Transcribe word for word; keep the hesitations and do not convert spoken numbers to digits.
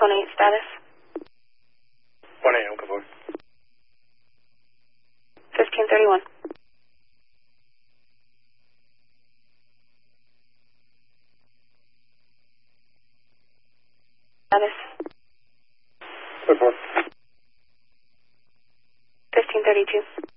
one eight, status. one eight, Uncle Boy. fifteen thirty-one. Status. Good boy. fifteen thirty-two.